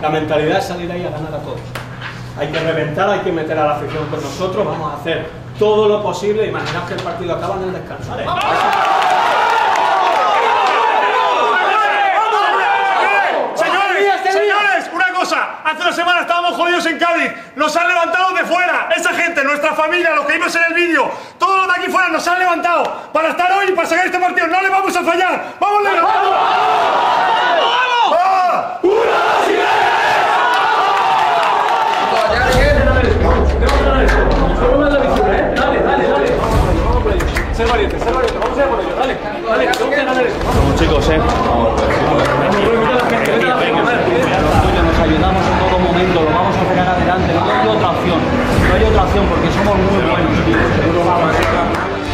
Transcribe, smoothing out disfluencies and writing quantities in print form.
mentalidad es salir ahí a ganar a todos. Hay que reventar, hay que meter a la afición con nosotros, vamos a hacer todo lo posible. Imaginaos que el partido acaba en el descanso. Señores, una cosa. Hace 2 semanas estábamos jodidos en Cádiz. Nos han levantado de fuera. Esa gente, nuestra familia, los que vimos en el vídeo, todos los de aquí fuera nos han levantado para estar hoy y para sacar este partido. No le vamos a fallar. ¡Vamos, Leo! ¡Vamos! ¡Vamos! ¡Una, dos y Ser valiente, vamos a ir por ello, dale, vamos chicos,